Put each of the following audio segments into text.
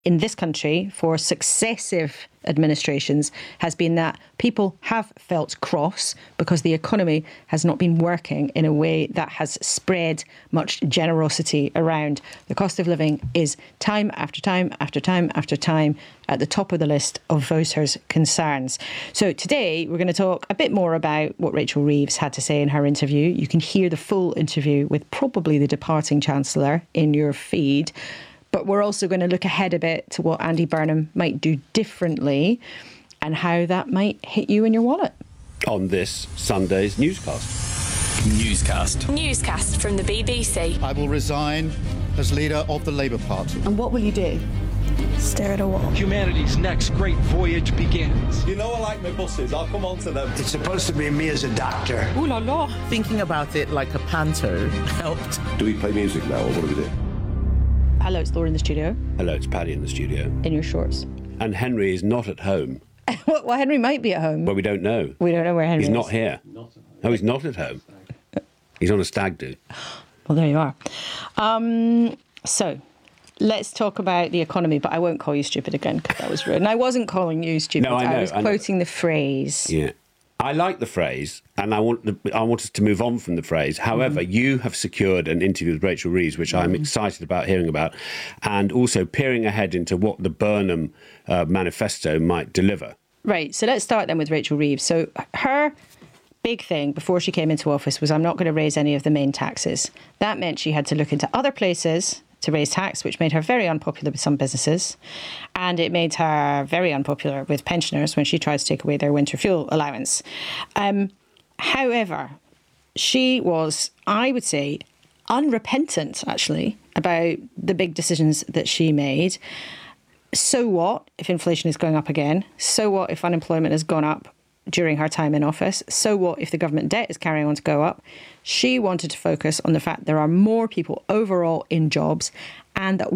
in this country for successive administrations has been that people have felt cross because the economy has not been working in a way that has spread much generosity around. The cost of living is time after time after time after time at the top of the list of voters' concerns. So today we're going to talk a bit more about what Rachel Reeves had to say in her interview. You can hear the full interview with probably the departing Chancellor in your feed. But we're also going to look ahead a bit to what Andy Burnham might do differently and how that might hit you in your wallet. On this Sunday's newscast. Newscast from the BBC. I will resign as leader of the Labour Party. And what will you do? Stare at a wall. Humanity's next great voyage begins. You know I like my buses. I'll come on to them. It's supposed to be me as a doctor. Ooh la la. Thinking about it like a panto helped. Do we play music now, or what do we do? Hello, it's Laura in the studio. Hello, it's Paddy in the studio. In your shorts. And Henry is not at home. Well, Henry might be at home. Well, we don't know. We don't know where Henry is. He's not here. No, he's not at home. He's on a stag do. Well, there you are. So, let's talk about the economy, but I won't call you stupid again because that was rude. And I wasn't calling you stupid. No, I know. I was quoting the phrase. Yeah. I like the phrase, and I want us to move on from the phrase. However, you have secured an interview with Rachel Reeves, which I'm excited about hearing about, and also peering ahead into what the Burnham manifesto might deliver. Right. So let's start then with Rachel Reeves. So her big thing before she came into office was, I'm not going to raise any of the main taxes. That meant she had to look into other places to raise tax, which made her very unpopular with some businesses. And it made her very unpopular with pensioners when she tried to take away their winter fuel allowance. However, she was, I would say, unrepentant, actually, about the big decisions that she made. So what if inflation is going up again? So what if unemployment has gone up during her time in office? So what if the government debt is carrying on to go up? She wanted to focus on the fact there are more people overall in jobs and that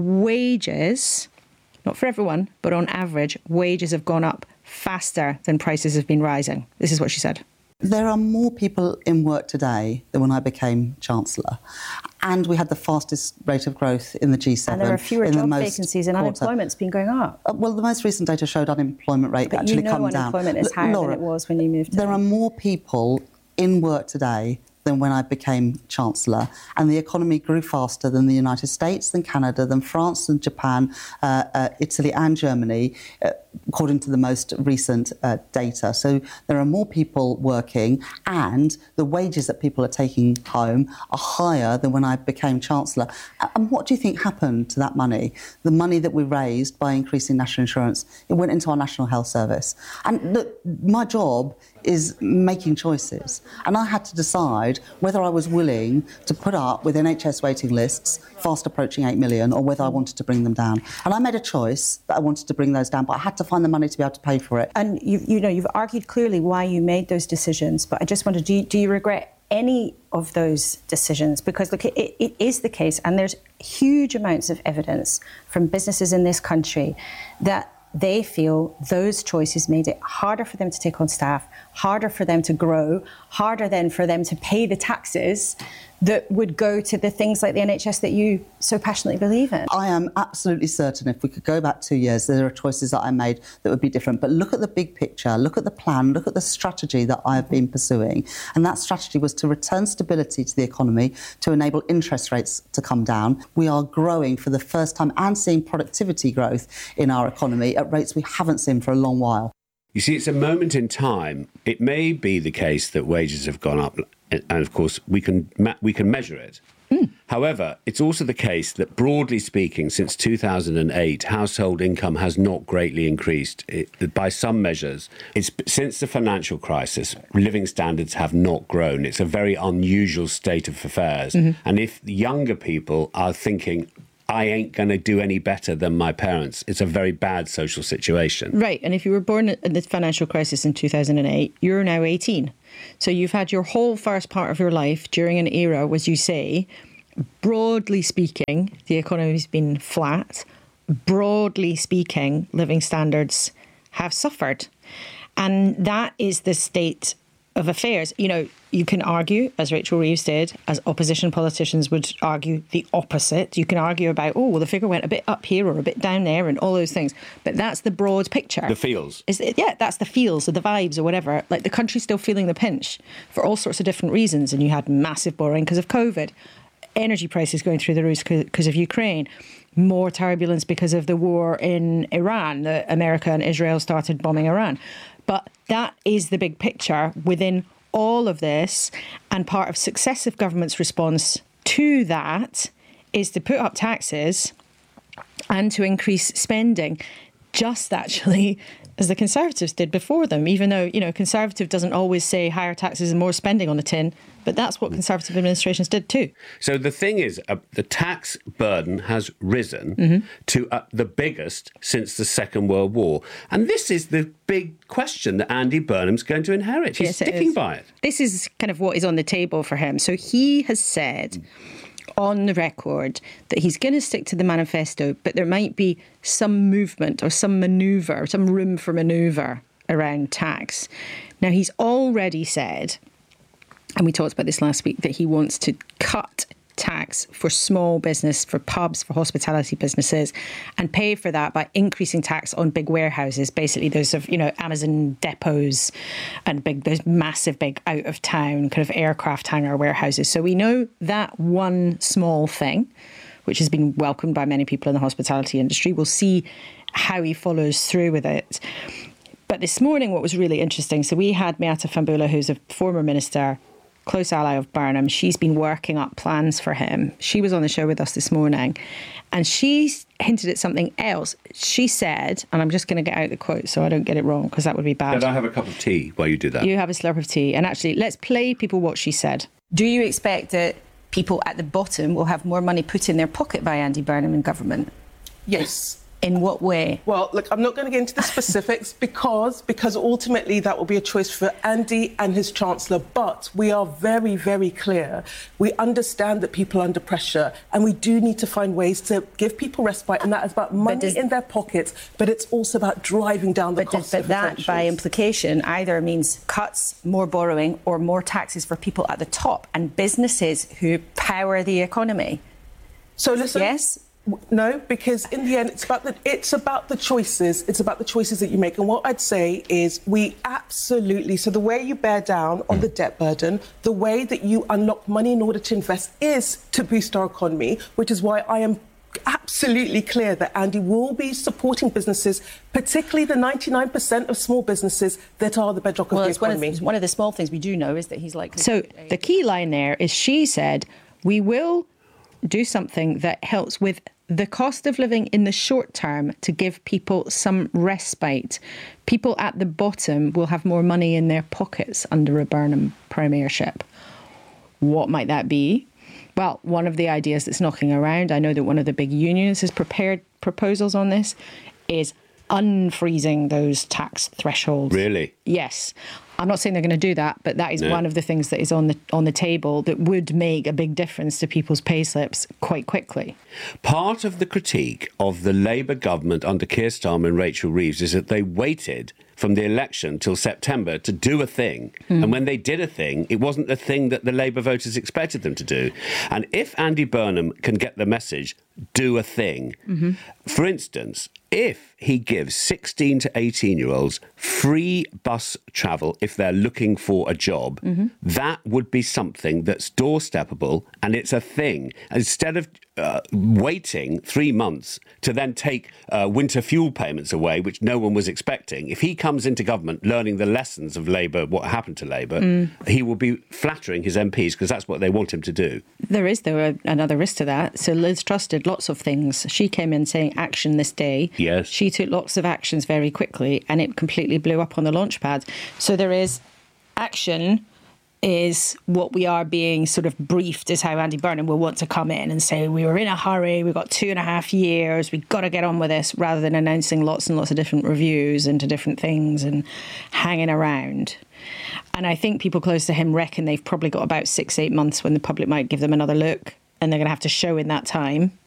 wages, not for everyone, but on average, wages have gone up faster than prices have been rising. This is what she said. There are more people in work today than when I became Chancellor. And we had the fastest rate of growth in the G7. And there are fewer job vacancies and unemployment's been going up. Well, the most recent data showed unemployment rate actually come down. But unemployment is higher Laura, than it was when you moved to There are more people in work today than when I became Chancellor. And the economy grew faster than the United States, than Canada, than France, than Japan, Italy and Germany, according to the most recent data. So there are more people working and the wages that people are taking home are higher than when I became Chancellor. And what do you think happened to that money? The money that we raised by increasing national insurance, it went into our National Health Service. And look, my job is making choices. And I had to decide whether I was willing to put up with NHS waiting lists fast approaching 8 million or whether I wanted to bring them down. And I made a choice that I wanted to bring those down, but I had to find the money to be able to pay for it. And you've argued clearly why you made those decisions, but I just wondered, do you regret any of those decisions? Because look, it is the case, and there's huge amounts of evidence from businesses in this country that they feel those choices made it harder for them to take on staff, harder for them to grow, harder then for them to pay the taxes that would go to the things like the NHS that you so passionately believe in. I am absolutely certain if we could go back 2 years, there are choices that I made that would be different. But look at the big picture, look at the plan, look at the strategy that I've been pursuing. And that strategy was to return stability to the economy, to enable interest rates to come down. We are growing for the first time and seeing productivity growth in our economy at rates we haven't seen for a long while. You see, it's a moment in time. It may be the case that wages have gone up, and of course we can measure it. However, it's also the case that, broadly speaking, since 2008, household income has not greatly increased. By some measures, since the financial crisis, living standards have not grown. It's a very unusual state of affairs. And if younger people are thinking, I ain't going to do any better than my parents, it's a very bad social situation. Right. And if you were born in the financial crisis in 2008, you're now 18. So you've had your whole first part of your life during an era, as you say, broadly speaking, the economy's been flat. Broadly speaking, living standards have suffered. And that is the state of affairs. You know, you can argue, as Rachel Reeves did, as opposition politicians would argue the opposite. You can argue about, oh, well, the figure went a bit up here or a bit down there and all those things. But that's the broad picture. The feels. That's the feels or the vibes or whatever. Like, the country's still feeling the pinch for all sorts of different reasons. And you had massive borrowing because of COVID, energy prices going through the roof because of Ukraine, more turbulence because of the war in Iran, that America and Israel started bombing Iran. But that is the big picture within all of this. And part of successive governments' response to that is to put up taxes and to increase spending, just actually as the Conservatives did before them, even though, you know, Conservative doesn't always say higher taxes and more spending on the tin, but that's what Conservative administrations did too. So the thing is, the tax burden has risen to the biggest since the Second World War. And this is the big question that Andy Burnham's going to inherit. He's sticking by it. This is kind of what is on the table for him. So he has said on the record that he's going to stick to the manifesto, but there might be some movement or some manoeuvre, some room for manoeuvre around tax. Now, he's already said, and we talked about this last week, that he wants to cut tax for small business, for pubs, for hospitality businesses, and pay for that by increasing tax on big warehouses, basically those of, you know, Amazon depots and those massive big out of town kind of aircraft hangar warehouses. So we know that one small thing, which has been welcomed by many people in the hospitality industry. We'll see how he follows through with it. But this morning, what was really interesting, so we had Miata Fahnbulleh, who's a former minister, close ally of Burnham. She's been working up plans for him. She was on the show with us this morning, and she hinted at something else. She said, and I'm just going to get out the quote so I don't get it wrong, because that would be bad. Can I have a cup of tea while you do that? You have a slurp of tea. And actually, let's play people what she said. Do you expect that people at the bottom will have more money put in their pocket by Andy Burnham in government? Yes. In what way? Well, look, I'm not going to get into the specifics because ultimately that will be a choice for Andy and his Chancellor. But we are very, very clear. We understand that people are under pressure, and we do need to find ways to give people respite, and that is about money in their pockets, but it's also about driving down the cost of that, by implication, either means cuts, more borrowing, or more taxes for people at the top and businesses who power the economy. So listen. Yes. No, because in the end, it's about the choices. It's about the choices that you make. And what I'd say is we absolutely, so the way you bear down on the debt burden, the way that you unlock money in order to invest is to boost our economy, which is why I am absolutely clear that Andy will be supporting businesses, particularly the 99% of small businesses that are the bedrock of the economy. One of the small things we do know is that he's likely... So the key line there is she said, we will do something that helps with the cost of living in the short term to give people some respite. People at the bottom will have more money in their pockets under a Burnham premiership. What might that be? Well, one of the ideas that's knocking around, I know that one of the big unions has prepared proposals on this, is unfreezing those tax thresholds. Really? Yes. I'm not saying they're going to do that, but that is one of the things that is on the table that would make a big difference to people's pay slips quite quickly. Part of the critique of the Labour government under Keir Starmer and Rachel Reeves is that they waited from the election till September to do a thing. And when they did a thing, it wasn't the thing that the Labour voters expected them to do. And if Andy Burnham can get the message, do a thing. For instance, if he gives 16 to 18-year-olds free bus travel if they're looking for a job, that would be something that's doorsteppable, and it's a thing. Instead of waiting 3 months to then take winter fuel payments away, which no one was expecting, if he comes into government learning the lessons of Labour, what happened to Labour, he will be flattering his MPs because that's what they want him to do. There is, though, another risk to that. So Liz Truss did lots of things. She came in saying action this day. Yes. She took lots of actions very quickly, and it completely blew up on the launch pad. So there is action is what we are being sort of briefed as how Andy Burnham will want to come in and say, we were in a hurry, we've got 2.5 years, we've got to get on with this, rather than announcing lots and lots of different reviews into different things and hanging around. And I think people close to him reckon they've probably got about 6-8 months when the public might give them another look, and they're going to have to show in that time